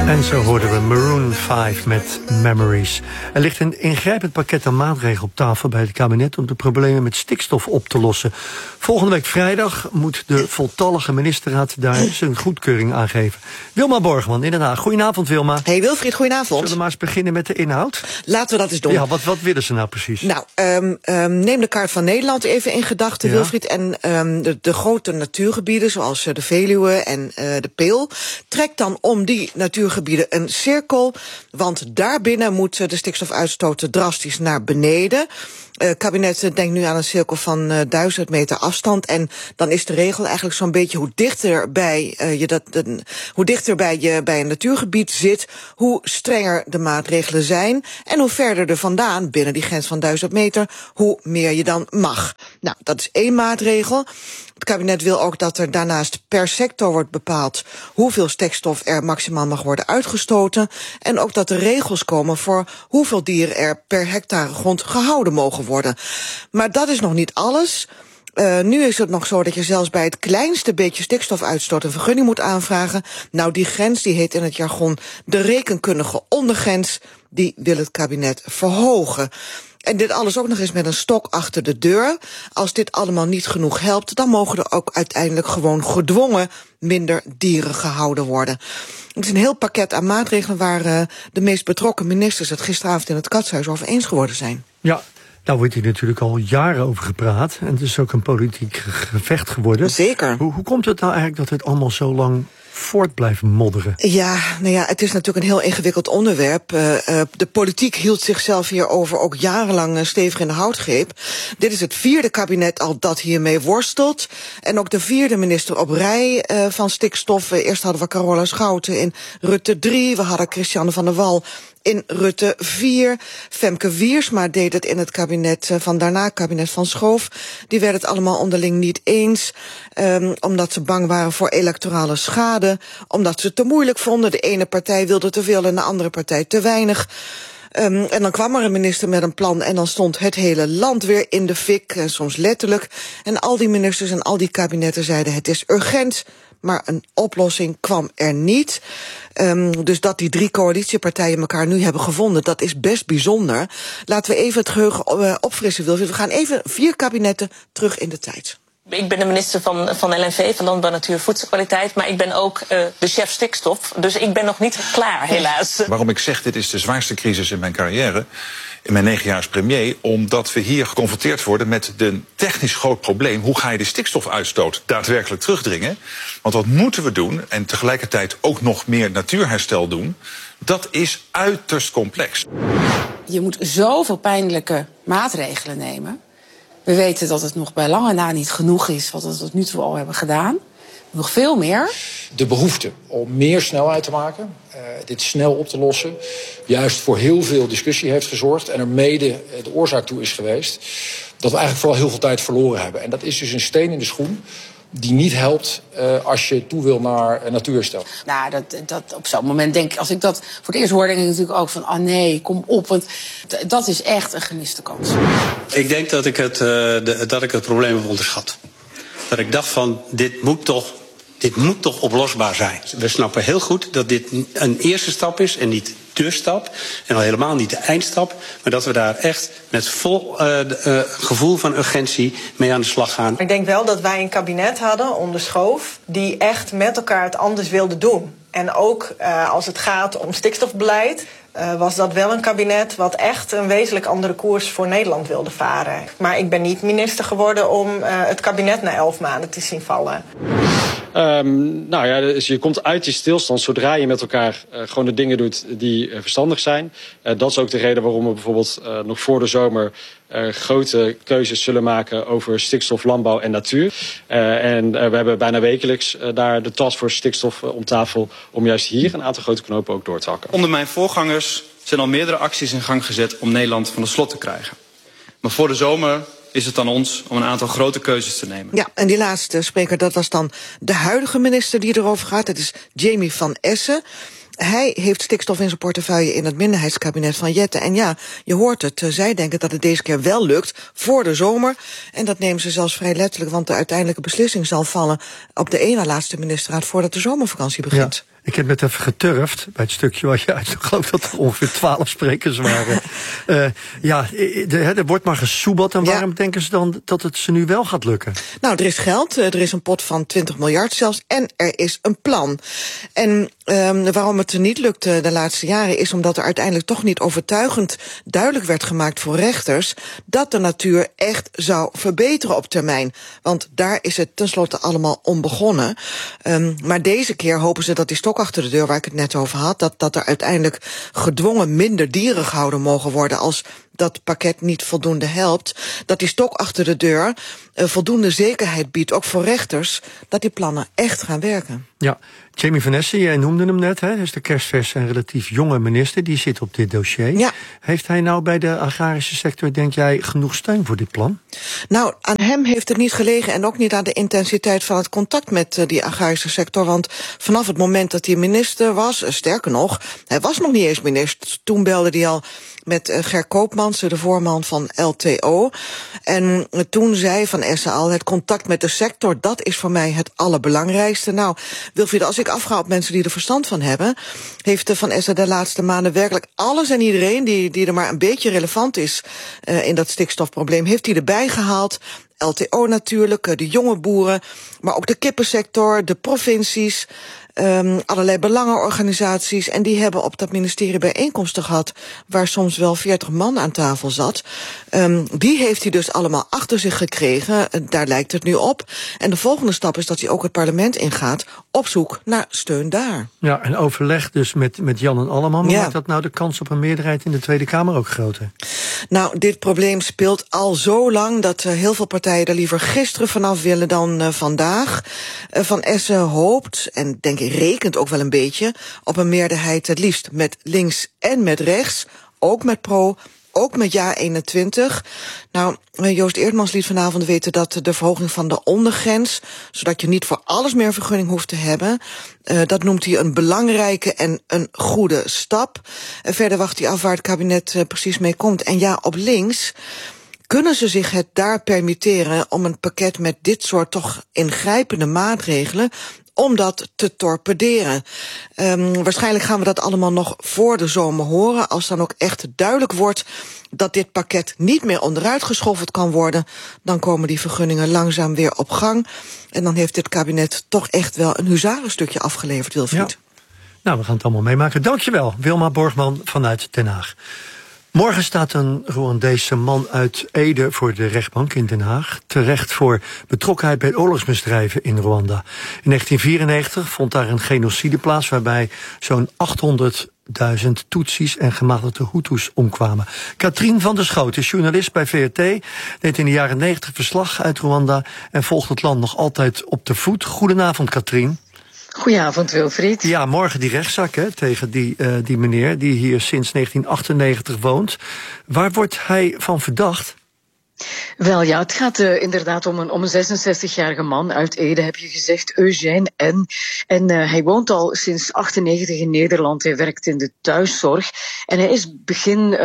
En zo hoorden we Maroon 5 met Memories. Er ligt een ingrijpend pakket aan maatregelen op tafel bij het kabinet om de problemen met stikstof op te lossen. Volgende week vrijdag moet de voltallige ministerraad daar zijn goedkeuring aan geven. Wilma Borgman in Den Haag. Goedenavond, Wilma. Hey Wilfried, goedenavond. Zullen we maar eens beginnen met de inhoud? Laten we dat eens doen. Ja, wat willen ze nou precies? Nou, neem de kaart van Nederland even in gedachten, Wilfried. En de grote natuurgebieden, zoals de Veluwe en de Peel. Trek dan om die natuurgebieden een cirkel, want daarbinnen moet de stikstofuitstoot drastisch naar beneden. Het kabinet denkt nu aan een cirkel van 1000 meter afstand. En dan is de regel eigenlijk zo'n beetje hoe dichter je bij een natuurgebied zit, hoe strenger de maatregelen zijn. En hoe verder er vandaan, binnen die grens van 1000 meter, hoe meer je dan mag. Nou, dat is één maatregel. Het kabinet wil ook dat er daarnaast per sector wordt bepaald hoeveel stikstof er maximaal mag worden uitgestoten. En ook dat er regels komen voor hoeveel dieren er per hectare grond gehouden mogen worden. Maar dat is nog niet alles. Nu is het nog zo dat je zelfs bij het kleinste beetje stikstofuitstoot een vergunning moet aanvragen. Nou, die grens die heet in het jargon de rekenkundige ondergrens. Die wil het kabinet verhogen. En dit alles ook nog eens met een stok achter de deur. Als dit allemaal niet genoeg helpt, dan mogen er ook uiteindelijk gewoon gedwongen minder dieren gehouden worden. Het is een heel pakket aan maatregelen waar de meest betrokken ministers het gisteravond in het Katshuis over eens geworden zijn. Ja. Daar wordt hier natuurlijk al jaren over gepraat. En het is ook een politiek gevecht geworden. Zeker. Hoe komt het nou eigenlijk dat het allemaal zo lang voort blijft modderen? Ja, nou ja, het is natuurlijk een heel ingewikkeld onderwerp. De politiek hield zichzelf hierover ook jarenlang stevig in de houtgreep. Dit is het 4e kabinet al dat hiermee worstelt. En ook de 4e minister op rij van stikstof. Eerst hadden we Carola Schouten in Rutte 3. We hadden Christiane van der Wal in Rutte 4. Femke Wiersma deed het in het kabinet van daarna, kabinet van Schoof. Die werden het allemaal onderling niet eens. Omdat ze bang waren voor electorale schade. Omdat ze het te moeilijk vonden. De ene partij wilde te veel en de andere partij te weinig. En dan kwam er een minister met een plan en dan stond het hele land weer in de fik. En soms letterlijk. En al die ministers en al die kabinetten zeiden het is urgent. Maar een oplossing kwam er niet. Dus dat die 3 coalitiepartijen elkaar nu hebben gevonden, dat is best bijzonder. Laten we even het geheugen opfrissen, Wilfried. We gaan even 4 kabinetten terug in de tijd. Ik ben de minister van LNV, van Landbouw, Natuur en Voedselkwaliteit. Maar ik ben ook de chef stikstof. Dus ik ben nog niet klaar, helaas. Waarom ik zeg, dit is de zwaarste crisis in mijn carrière, in mijn 9 jaar als premier, omdat we hier geconfronteerd worden met een technisch groot probleem. Hoe ga je de stikstofuitstoot daadwerkelijk terugdringen? Want wat moeten we doen en tegelijkertijd ook nog meer natuurherstel doen? Dat is uiterst complex. Je moet zoveel pijnlijke maatregelen nemen. We weten dat het nog bij lange na niet genoeg is wat we tot nu toe al hebben gedaan. Nog veel meer. De behoefte om meer snelheid te maken, dit snel op te lossen, juist voor heel veel discussie heeft gezorgd en er mede de oorzaak toe is geweest dat we eigenlijk vooral heel veel tijd verloren hebben. En dat is dus een steen in de schoen die niet helpt als je toe wil naar natuurherstel. Nou, dat op zo'n moment denk ik, als ik dat voor het eerst hoor, denk ik natuurlijk ook van, ah nee, kom op, want dat is echt een gemiste kans. Ik denk dat ik het probleem heb onderschat. Dat ik dacht van, dit moet toch oplosbaar zijn. We snappen heel goed dat dit een eerste stap is en niet de stap. En al helemaal niet de eindstap. Maar dat we daar echt met vol gevoel van urgentie mee aan de slag gaan. Ik denk wel dat wij een kabinet hadden onder Schoof die echt met elkaar het anders wilde doen. En ook als het gaat om stikstofbeleid, was dat wel een kabinet wat echt een wezenlijk andere koers voor Nederland wilde varen. Maar ik ben niet minister geworden om het kabinet na 11 maanden te zien vallen. Nou ja, dus je komt uit die stilstand zodra je met elkaar gewoon de dingen doet die verstandig zijn. Dat is ook de reden waarom we bijvoorbeeld nog voor de zomer grote keuzes zullen maken over stikstof, landbouw en natuur. En we hebben bijna wekelijks daar de taskforce stikstof om tafel om juist hier een aantal grote knopen ook door te hakken. Onder mijn voorgangers zijn al meerdere acties in gang gezet om Nederland van de slot te krijgen. Maar voor de zomer is het aan ons om een aantal grote keuzes te nemen. Ja, en die laatste spreker, dat was dan de huidige minister die erover gaat. Dat is Jamie van Essen. Hij heeft stikstof in zijn portefeuille in het minderheidskabinet van Jette. En ja, je hoort het, zij denken dat het deze keer wel lukt voor de zomer. En dat nemen ze zelfs vrij letterlijk, want de uiteindelijke beslissing zal vallen op de ene laatste ministerraad voordat de zomervakantie begint. Ja. Ik heb net even geturfd bij het stukje wat je uit. Ik geloof dat er ongeveer 12 sprekers waren. Er wordt maar gesoebeld. En waarom denken ze dan dat het ze nu wel gaat lukken? Nou, er is geld. Er is een pot van 20 miljard zelfs. En er is een plan. En waarom het niet lukt de laatste jaren is omdat er uiteindelijk toch niet overtuigend duidelijk werd gemaakt voor rechters dat de natuur echt zou verbeteren op termijn. Want daar is het tenslotte allemaal om begonnen. Maar deze keer hopen ze dat die stok achter de deur waar ik het net over had, dat er uiteindelijk gedwongen minder dieren gehouden mogen worden als dat pakket niet voldoende helpt, dat die stok achter de deur voldoende zekerheid biedt, ook voor rechters, dat die plannen echt gaan werken. Ja, Jamie van Essen, jij noemde hem net, hè? Dus de kerstverse en relatief jonge minister, die zit op dit dossier. Ja. Heeft hij nou bij de agrarische sector, denk jij, genoeg steun voor dit plan? Nou, aan hem heeft het niet gelegen en ook niet aan de intensiteit van het contact met die agrarische sector, want vanaf het moment dat hij minister was, sterker nog, hij was nog niet eens minister, toen belde hij al met Ger Koopmans, de voorman van LTO. En toen zei Van Essen al, het contact met de sector, dat is voor mij het allerbelangrijkste. Nou, Wilfried, als ik afga op mensen die er verstand van hebben, heeft Van Essen de laatste maanden werkelijk alles en iedereen die er maar een beetje relevant is in dat stikstofprobleem, heeft hij erbij gehaald. LTO natuurlijk, de jonge boeren, maar ook de kippensector, de provincies, allerlei belangenorganisaties. En die hebben op dat ministerie bijeenkomsten gehad waar soms wel 40 man aan tafel zat. Die heeft hij dus allemaal achter zich gekregen. Daar lijkt het nu op. En de volgende stap is dat hij ook het parlement ingaat op zoek naar steun daar. Ja, en overleg dus met Jan en Alleman. Maar maakt dat nou de kans op een meerderheid in de Tweede Kamer ook groter? Nou, dit probleem speelt al zo lang dat heel veel partijen er liever gisteren vanaf willen dan vandaag. Van Essen hoopt, en denk ik rekent ook wel een beetje, op een meerderheid het liefst met links en met rechts, ook met pro, ook met Ja21. Nou, Joost Eerdmans liet vanavond weten dat de verhoging van de ondergrens, zodat je niet voor alles meer vergunning hoeft te hebben, dat noemt hij een belangrijke en een goede stap. Verder wacht hij af waar het kabinet precies mee komt. En ja, op links kunnen ze zich het daar permitteren om een pakket met dit soort toch ingrijpende maatregelen om dat te torpederen. Waarschijnlijk gaan we dat allemaal nog voor de zomer horen, als dan ook echt duidelijk wordt dat dit pakket niet meer onderuit geschoffeld kan worden, dan komen die vergunningen langzaam weer op gang. En dan heeft dit kabinet toch echt wel een huzarenstukje afgeleverd, Wilfried. Ja. Nou, we gaan het allemaal meemaken. Dankjewel, Wilma Borgman vanuit Den Haag. Morgen staat een Rwandese man uit Ede voor de rechtbank in Den Haag, terecht voor betrokkenheid bij oorlogsmisdrijven in Rwanda. In 1994 vond daar een genocide plaats waarbij zo'n 800.000 Tutsis en gematigde Hutus omkwamen. Katrien van der Schoot is journalist bij VRT, deed in de jaren 90 verslag uit Rwanda en volgt het land nog altijd op de voet. Goedenavond, Katrien. Goedenavond, Wilfried. Ja, morgen die rechtszaak tegen die meneer die hier sinds 1998 woont. Waar wordt hij van verdacht? Wel ja, het gaat inderdaad om een 66-jarige man uit Ede, heb je gezegd, Eugène N. En hij woont al sinds 98 in Nederland. Hij werkt in de thuiszorg. En hij is begin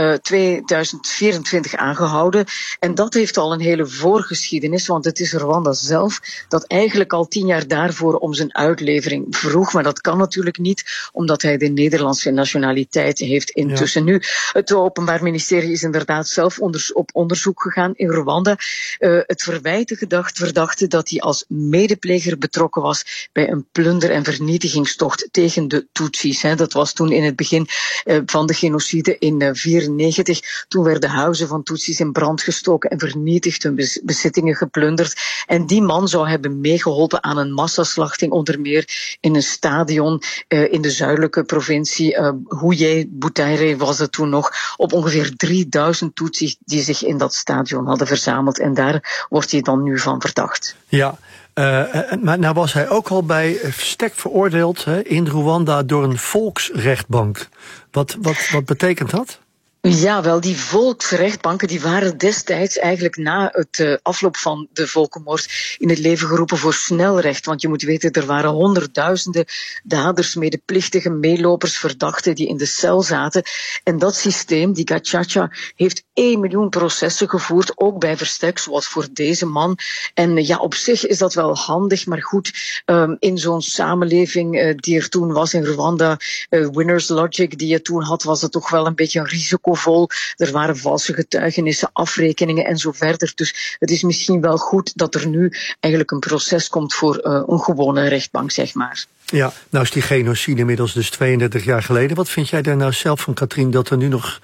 2024 aangehouden. En dat heeft al een hele voorgeschiedenis, want het is Rwanda zelf dat eigenlijk al 10 jaar daarvoor om zijn uitlevering vroeg. Maar dat kan natuurlijk niet, omdat hij de Nederlandse nationaliteit heeft intussen. Ja. Nu, het Openbaar Ministerie is inderdaad zelf op onderzoek gegaan in Rwanda. Het verdachte dat hij als medepleger betrokken was bij een plunder- en vernietigingstocht tegen de Tutsis. Dat was toen in het begin van de genocide in 1994. Toen werden huizen van Tutsis in brand gestoken en vernietigd, hun bezittingen geplunderd. En die man zou hebben meegeholpen aan een massaslachting, onder meer in een stadion in de zuidelijke provincie Huye, Butare was het toen nog, op ongeveer 3000 Tutsis die zich in dat stadion hadden verzameld. En daar wordt hij dan nu van verdacht. Ja, maar nou was hij ook al bij verstek veroordeeld in Rwanda door een volksrechtbank. Wat betekent dat? Ja, wel, die volksrechtbanken die waren destijds eigenlijk na het afloop van de volkenmoord in het leven geroepen voor snelrecht. Want je moet weten, er waren honderdduizenden daders, medeplichtigen, meelopers, verdachten die in de cel zaten. En dat systeem, die Gacaca, heeft 1 miljoen processen gevoerd, ook bij verstek, zoals voor deze man. En ja, op zich is dat wel handig, maar goed, in zo'n samenleving die er toen was in Rwanda, Winners Logic die je toen had, was het toch wel een beetje een risicovol. Er waren valse getuigenissen, afrekeningen en zo verder. Dus het is misschien wel goed dat er nu eigenlijk een proces komt voor een gewone rechtbank, zeg maar. Ja, nou is die genocide inmiddels dus 32 jaar geleden. Wat vind jij daar nou zelf van, Katrien, dat er nu nog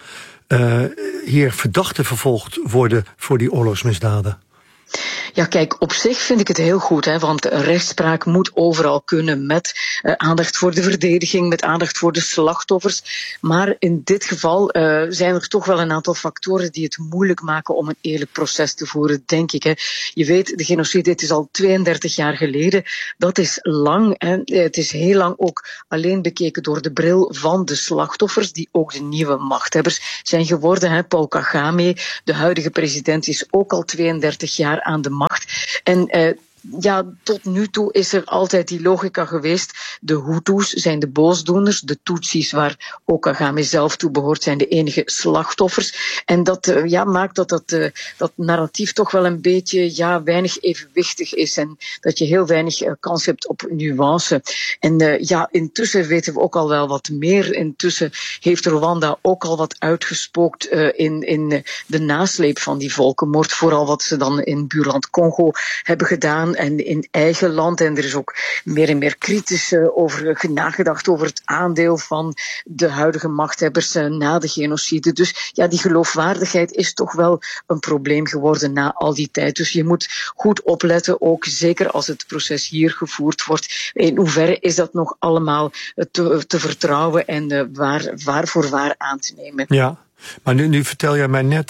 hier verdachten vervolgd worden voor die oorlogsmisdaden? Ja, kijk, op zich vind ik het heel goed, hè, want rechtspraak moet overal kunnen met aandacht voor de verdediging, met aandacht voor de slachtoffers. Maar in dit geval zijn er toch wel een aantal factoren die het moeilijk maken om een eerlijk proces te voeren, denk ik. Hè. Je weet, de genocide, het is al 32 jaar geleden. Dat is lang. Hè. Het is heel lang ook alleen bekeken door de bril van de slachtoffers, die ook de nieuwe machthebbers zijn geworden. Hè. Paul Kagame, de huidige president, is ook al 32 jaar aan de macht. En ja, tot nu toe is er altijd die logica geweest. De Hutus zijn de boosdoeners, de Tutsis, waar ook Kagame zelf toe behoort, zijn de enige slachtoffers. En dat maakt dat narratief toch wel een beetje weinig evenwichtig is en dat je heel weinig kans hebt op nuance. En intussen weten we ook al wel wat meer. Intussen heeft Rwanda ook al wat uitgespookt in de nasleep van die volkenmoord. Vooral wat ze dan in buurland Congo hebben gedaan en in eigen land. En er is ook meer en meer kritisch over nagedacht over het aandeel van de huidige machthebbers na de genocide. Dus ja, die geloofwaardigheid is toch wel een probleem geworden na al die tijd. Dus je moet goed opletten, ook zeker als het proces hier gevoerd wordt. In hoeverre is dat nog allemaal te vertrouwen en waar voor waar aan te nemen? Ja. Maar nu vertel jij mij net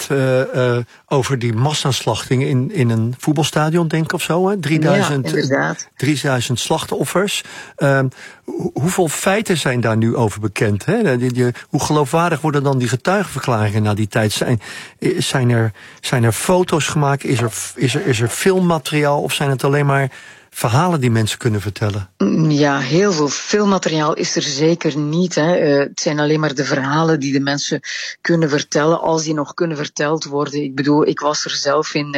over die massaslachting in een voetbalstadion, denk ik, of zo. Hè? 3000 slachtoffers. Hoeveel feiten zijn daar nu over bekend? Hè? Hoe geloofwaardig worden dan die getuigenverklaringen na die tijd? Zijn er foto's gemaakt? Is er filmmateriaal? Of zijn het alleen maar verhalen die mensen kunnen vertellen? Ja, heel veel filmmateriaal is er zeker niet. Hè. Het zijn alleen maar de verhalen die de mensen kunnen vertellen, als die nog kunnen verteld worden. Ik bedoel, ik was er zelf in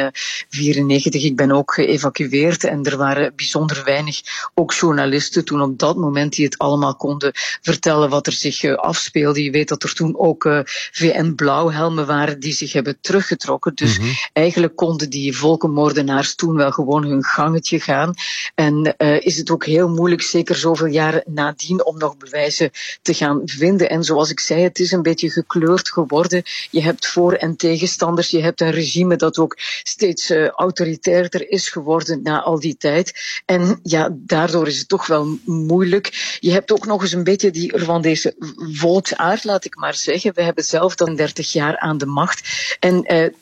1994, ik ben ook geëvacueerd en er waren bijzonder weinig ook journalisten toen op dat moment die het allemaal konden vertellen wat er zich afspeelde. Je weet dat er toen ook VN-blauwhelmen waren die zich hebben teruggetrokken. Dus eigenlijk konden die volkenmoordenaars toen wel gewoon hun gangetje gaan. En is het ook heel moeilijk, zeker zoveel jaren nadien, om nog bewijzen te gaan vinden. En zoals ik zei, het is een beetje gekleurd geworden. Je hebt voor- en tegenstanders. Je hebt een regime dat ook steeds autoritairder is geworden na al die tijd. En ja, daardoor is het toch wel moeilijk. Je hebt ook nog eens een beetje die Rwandese volksaard, laat ik maar zeggen. We hebben zelf dan 30 jaar aan de macht. En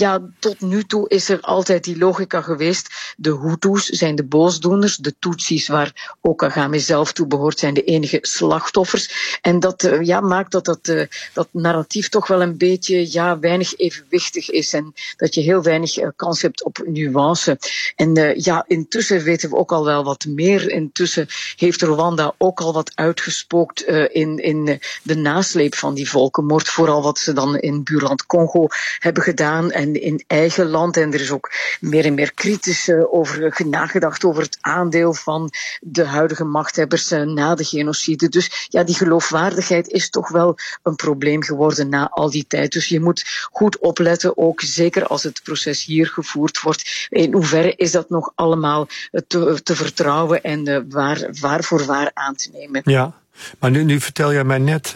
tot nu toe is er altijd die logica geweest. De Hutus zijn de boosdoeners, de Tutsis, waar ook Kagame zelf toe behoort, zijn de enige slachtoffers. En dat maakt dat narratief toch wel een beetje weinig evenwichtig is en dat je heel weinig kans hebt op nuance. En intussen weten we ook al wel wat meer. Intussen heeft Rwanda ook al wat uitgespookt in de nasleep van die volkenmoord. Vooral wat ze dan in buurland Congo hebben gedaan en in eigen land. En er is ook meer en meer kritisch over nagedacht over het aandeel van de huidige machthebbers na de genocide. Dus ja, die geloofwaardigheid is toch wel een probleem geworden na al die tijd. Dus je moet goed opletten, ook zeker als het proces hier gevoerd wordt. In hoeverre is dat nog allemaal te vertrouwen en waar voor waar aan te nemen? Ja. Maar nu vertel jij mij net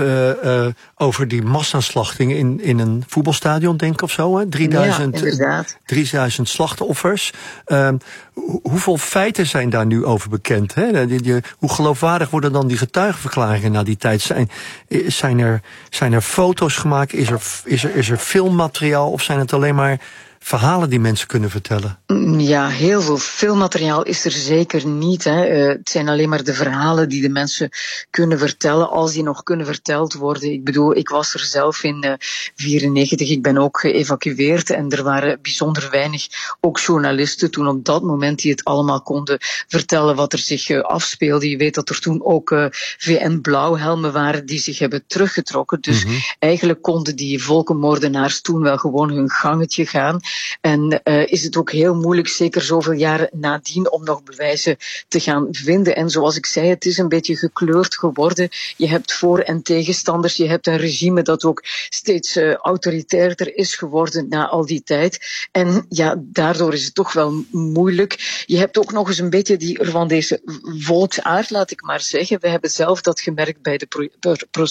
over die massaslachting in een voetbalstadion, denk ik, of zo. Hè? 3000 slachtoffers. Hoeveel feiten zijn daar nu over bekend? Hè? Hoe geloofwaardig worden dan die getuigenverklaringen na die tijd? Zijn er foto's gemaakt? Is er filmmateriaal? Of zijn het alleen maar verhalen die mensen kunnen vertellen? Ja, heel veel filmmateriaal is er zeker niet. Hè. Het zijn alleen maar de verhalen die de mensen kunnen vertellen, als die nog kunnen verteld worden. Ik bedoel, ik was er zelf in 1994, ik ben ook geëvacueerd en er waren bijzonder weinig, ook journalisten toen op dat moment, die het allemaal konden vertellen wat er zich afspeelde. Je weet dat er toen ook VN-blauwhelmen waren die zich hebben teruggetrokken. Dus eigenlijk konden die volkenmoordenaars toen wel gewoon hun gangetje gaan. En is het ook heel moeilijk, zeker zoveel jaren nadien, om nog bewijzen te gaan vinden. En zoals ik zei, het is een beetje gekleurd geworden. Je hebt voor- en tegenstanders. Je hebt een regime dat ook steeds autoritairder is geworden na al die tijd. En ja, daardoor is het toch wel moeilijk. Je hebt ook nog eens een beetje die Rwandese volksaard, laat ik maar zeggen. We hebben zelf dat gemerkt bij de